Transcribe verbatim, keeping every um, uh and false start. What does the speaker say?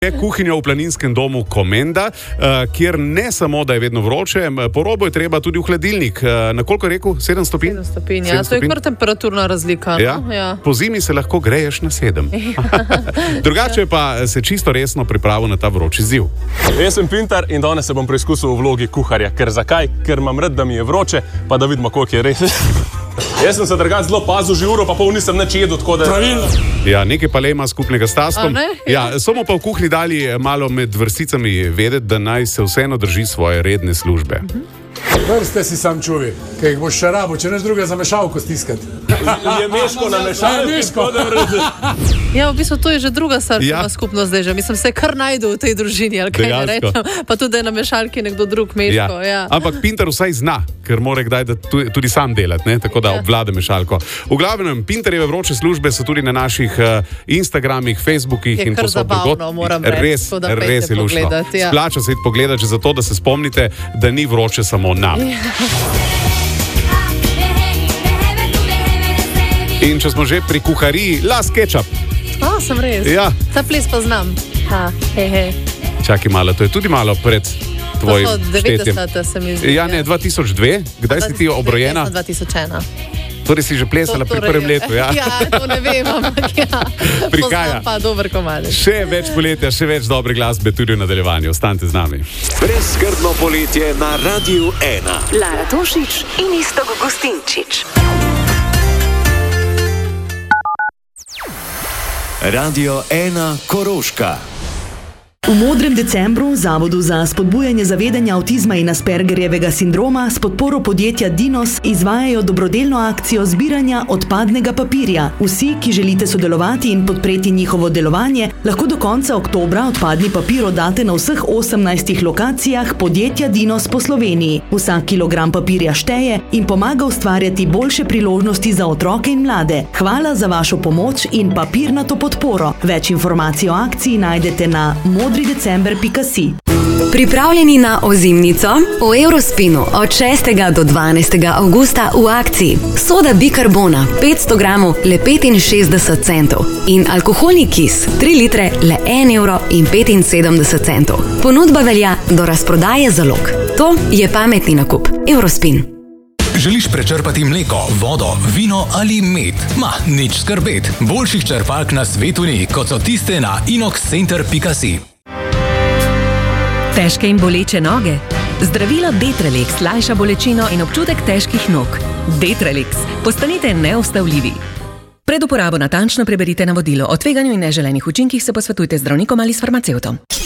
Je kuhinja v planinskem domu Komenda, kjer ne samo, da je vedno vroče, po robu je treba tudi v hladilnik. Na koliko je rekel? sedem stopinj? sedem stopinj, ja. To je kar temperaturna razlika. Ja? No? Ja. Po zimi se lahko greješ na sedem. Drugače pa se čisto resno pripravil na ta vroči ziv. Jaz sem Pintar in danes se bom preizkusil v vlogi kuharja. Ker zakaj? Ker imam rad, da mi je vroče, pa da vidimo, koliko je res. Jaz sem se drugače zelo pazil, že uro pa pol nisem nič jedel, tako da... Pravilno. Ja, nekaj pa le ima skupnega s tastom. Ja. Ja, smo pa v kuhinji dali malo med vrsticami vedeti, da naj se vseeno drži svoje redne službe. Mhm. Vrste si sam čuvi, kaj jih boš še rabo, če neš druga za mešalko stiskati. Je meško na mešalko. Ja, v bistvu to je že druga stvar, Ja. ki ima skupnost zdaj že. Mislim, se kar najdu v tej družini, ali kaj ne Dejansko. rečem. Pa tudi, da je na mešalki nekdo drug meško. Ja. Ja. Ampak Pintar vsaj zna, ker mora kdaj da tu- tudi sam delati, ne? Tako da Ja. obvlada mešalko. V glavnem, Pintarjeve vroče službe so tudi na naših uh, Instagramih, Facebookih Je in kar povsod zabavno, drugod. moram reči, Res, tako da res pojdite je luštno. pogledat, ja. Splača se iti pogledat, že zato, da se spomnite, da ni vroče samo nam. In če smo že pri kuhariji, las kečap. A, sem res. Ja. Ta ples pa znam. Ha, he, he. Čakaj malo, to je tudi malo pred tvojim To so štetjem. devetdeseta se mi zdi. Ja, ne, dva tisoč dve? Kdaj si ti obrojena? dva tisoč ena. Torej si že plesala pri prvem letu, ja? Ja, to ne vem, ampak ja. Prihaja. Poznam pa dober komad. Še več poletja, še več dobre glasbe tudi v nadaljevanju. Ostanite z nami. Brezskrbno poletje na Radiu ena. Lara Tošić in Iztok Gustinčič. Radio ena Koroška. V Modrem decembru Zavodu za spodbujanje zavedanja avtizma in Aspergerjevega sindroma s podporo podjetja Dinos izvajajo dobrodelno akcijo zbiranja odpadnega papirja. Vsi, ki želite sodelovati in podpreti njihovo delovanje, lahko do konca oktobra odpadni papir oddate na vseh osemnajstih lokacijah podjetja Dinos po Sloveniji. Vsak kilogram papirja šteje in pomaga ustvarjati boljše priložnosti za otroke in mlade. Hvala za vašo pomoč in papirnato podporo. Več informacij o akciji najdete na modri december pika si. Pripravljeni na ozimnico? V Eurospinu od šestega do dvanajstega avgusta v akciji. Soda bikarbona petsto gramov le petinšestdeset centov in alkoholni kis tri litre le en evro in petinsedemdeset centov. Ponudba velja do razprodaje zalog. To je pametni nakup. Eurospin. Želiš prečrpati mleko, vodo, vino ali med? Ma, nič skrbet. Boljših črpalk na svetu ni, kot so tiste na inox center pika si. Težke in boleče noge? Zdravilo Detrelix lajša bolečino in občutek težkih nog. Detrelix. Postanite neustavljivi. Pred uporabo natančno preberite navodilo. O tveganju in neželenih učinkih se posvetujte z zdravnikom ali s farmacevtom.